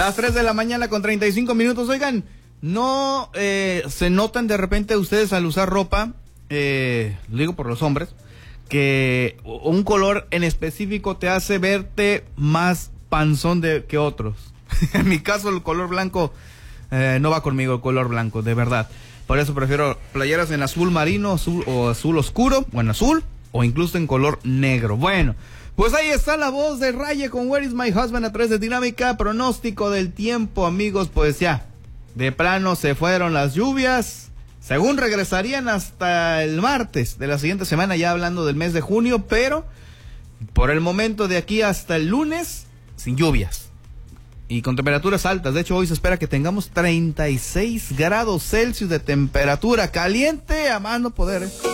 Las 3 de la mañana con 35 minutos. Oigan, ¿no se notan de repente ustedes al usar ropa, digo por los hombres, que un color en específico te hace verte más panzón que otros? En mi caso el color blanco no va conmigo, el color blanco, de verdad. Por eso prefiero playeras en azul marino, azul o azul oscuro, o en azul, o incluso en color negro. Bueno, pues ahí está la voz de Raye con Where is my husband a través de Dinámica. Pronóstico del tiempo, amigos, pues ya, de plano se fueron las lluvias. Según regresarían hasta el martes de la siguiente semana, ya hablando del mes de junio, pero por el momento de aquí hasta el lunes, sin lluvias. Y con temperaturas altas. De hecho, hoy se espera que tengamos 36 grados Celsius de temperatura. Caliente a más no poder,